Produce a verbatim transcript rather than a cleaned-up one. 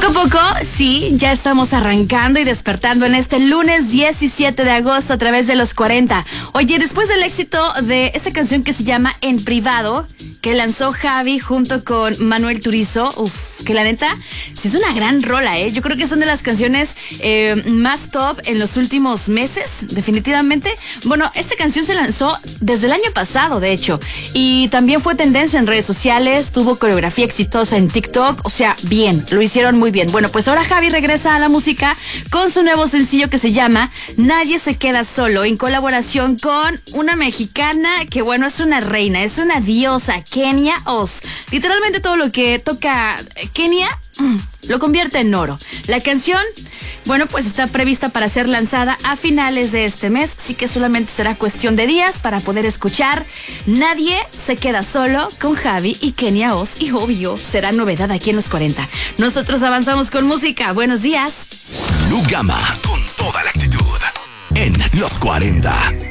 Poco a poco, sí, ya estamos arrancando y despertando en este lunes diecisiete de agosto a través de los cuarenta. Oye, después del éxito de esta canción que se llama En Privado, que lanzó Javi junto con Manuel Turizo, uff, que la neta, sí es una gran rola, ¿eh? Yo creo que son de las canciones eh, más top en los últimos meses, definitivamente. Bueno, esta canción se lanzó desde el año pasado, de hecho, y también fue tendencia en redes sociales, tuvo coreografía exitosa en TikTok, o sea, bien, lo hicieron muy bien. Bueno, pues ahora Javi regresa a la música con su nuevo sencillo que se llama Nadie se queda solo, en colaboración con una mexicana que, bueno, es una reina, es una diosa, Kenia Oz. Literalmente todo lo que toca Kenia lo convierte en oro. La canción, bueno, pues está prevista para ser lanzada a finales de este mes, así que solamente será cuestión de días para poder escuchar Nadie se queda solo con Javi y Kenia Oz, y obvio, será novedad aquí en los cuarenta. Nosotros avanzamos con música. Buenos días. Blue Gamma, con toda la actitud, en los cuarenta.